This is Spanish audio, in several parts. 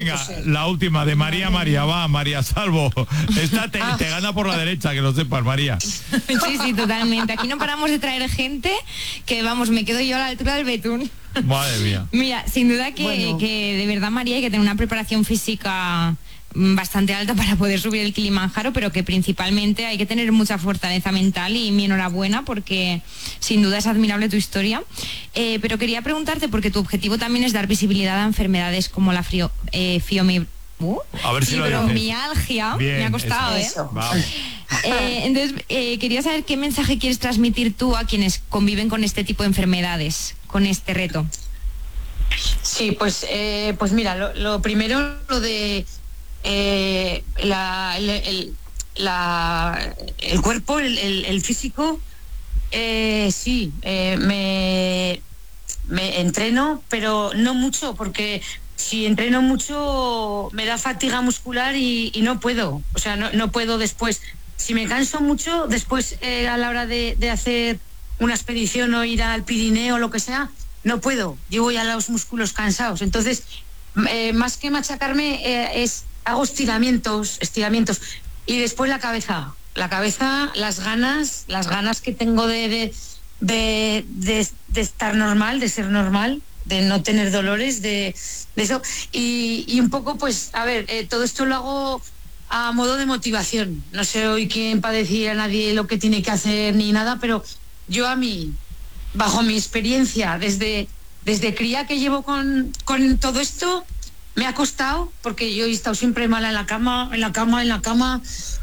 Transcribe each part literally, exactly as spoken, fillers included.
Venga, la última de María María, va, María Salvo. Esta te, ah. te gana por la derecha, que lo sepas, María. Sí, sí, totalmente. Aquí no paramos de traer gente que, vamos, me quedo yo a la altura del betún. Madre mía. Mira, sin duda que, bueno. que de verdad, María, hay que tener una preparación física bastante alta para poder subir el Kilimanjaro, pero que principalmente hay que tener mucha fortaleza mental, y mi enhorabuena porque sin duda es admirable tu historia. Eh, pero quería preguntarte, porque tu objetivo también es dar visibilidad a enfermedades como la frio, eh, fiomi, uh, a ver si fibromialgia. Bien, me ha costado, eso. ¿eh? eh entonces, eh, quería saber qué mensaje quieres transmitir tú a quienes conviven con este tipo de enfermedades, con este reto. Sí, pues, eh, pues mira, lo, lo primero, lo de Eh, la, el, el, la, el cuerpo, el, el, el físico, eh, sí, eh, me, me entreno, pero no mucho, porque si entreno mucho me da fatiga muscular y, y no puedo, o sea, no, no puedo después. Si me canso mucho, después eh, a la hora de, de hacer una expedición o ir al Pirineo o lo que sea, no puedo, llevo ya los músculos cansados. Entonces, eh, más que machacarme, eh, es hago estiramientos, estiramientos. Y después la cabeza. La cabeza, las ganas, las ganas que tengo de, de, de, de, de estar normal, de ser normal, de no tener dolores, de, de eso. Y, y un poco, pues, a ver, eh, todo esto lo hago a modo de motivación. No sé hoy quién para decir a nadie lo que tiene que hacer ni nada, pero yo a mí, bajo mi experiencia, desde, desde cría que llevo con, con todo esto, me ha costado, porque yo he estado siempre mala en la cama, en la cama, en la cama,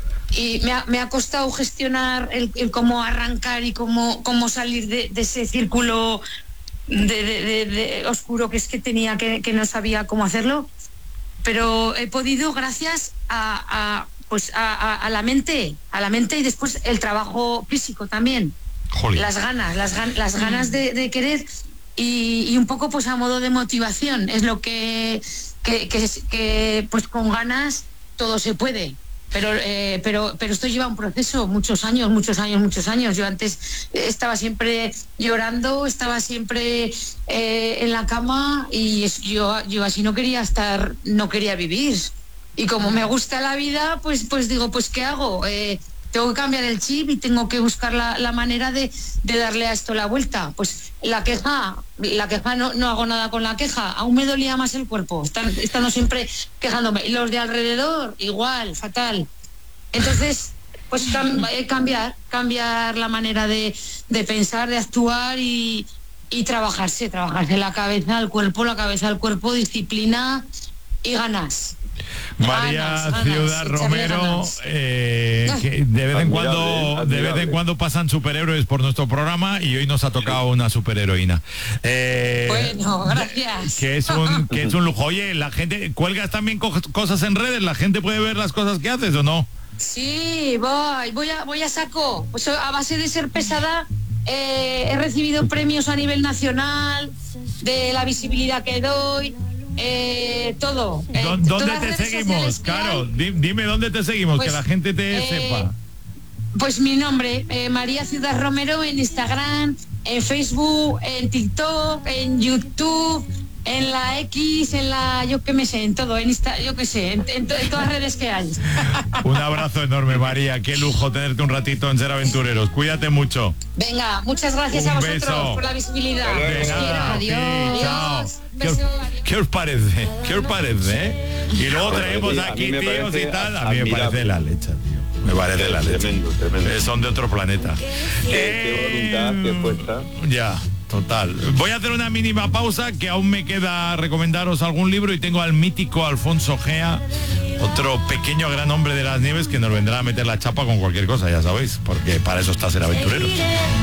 y me ha, me ha costado gestionar el, el cómo arrancar y cómo, cómo salir de, de ese círculo de, de, de, de oscuro que es que tenía, que, que no sabía cómo hacerlo, pero he podido gracias a, a pues a, a, a la mente, a la mente y después el trabajo físico también. Jolín. Las ganas, las, gan, las ganas de, de querer y, y un poco pues a modo de motivación, es lo que Que, que, que pues con ganas todo se puede, pero eh, pero pero esto lleva un proceso, muchos años, muchos años, muchos años. Yo antes estaba siempre llorando, estaba siempre eh, en la cama y es, yo yo así no quería estar, no quería vivir. Y como me gusta la vida, pues pues digo, pues ¿qué hago? Eh, tengo que cambiar el chip y tengo que buscar la, la manera de, de darle a esto la vuelta. Pues la queja, la queja no, no hago nada con la queja, aún me dolía más el cuerpo, Están, estando siempre quejándome. Y los de alrededor, igual, fatal. Entonces, pues cam, cambiar, cambiar la manera de, de pensar, de actuar y, y trabajarse, trabajarse la cabeza, el cuerpo, la cabeza, el cuerpo, disciplina y ganas. María ganas, Ciudad ganas, Romero, eh, que de vez en cuando admirable. de vez en cuando pasan superhéroes por nuestro programa y hoy nos ha tocado una superheroína. Eh, bueno, gracias. Que es un que es un lujo. Oye, la gente cuelgas también co cosas en redes, la gente puede ver las cosas que haces, ¿o no? Sí, voy, voy a voy a saco. Pues a base de ser pesada eh, he recibido premios a nivel nacional de la visibilidad que doy. Eh, todo. Eh, ¿Dónde te seguimos? Claro, dime dónde te seguimos, pues, que la gente te eh, sepa. Pues mi nombre, eh, María Ciudad Romero, en Instagram, en Facebook, en TikTok, en YouTube, en la X, en la, yo qué me sé, en todo, en Insta, yo qué sé, en, en, to, en todas las redes que hay. Un abrazo enorme, María, qué lujo tenerte un ratito en Ser Aventureros. Cuídate mucho. Venga, muchas gracias un a vosotros beso. Por la visibilidad. Os quiero. Adiós. Sí, chao. ¿Qué os, ¿Qué os parece? ¿Qué os parece? Eh? Y luego traemos aquí tíos y tal. A mí me parece la leche, tío. Me parece la leche. Tremendo, tremendo. Son de otro planeta. Qué, eh, qué voluntad, qué fuerza. Ya. Total. Voy a hacer una mínima pausa, que aún me queda recomendaros algún libro, y tengo al mítico Alfonso Gea, otro pequeño gran hombre de las nieves, que nos vendrá a meter la chapa con cualquier cosa, ya sabéis, porque para eso está Ser Aventureros.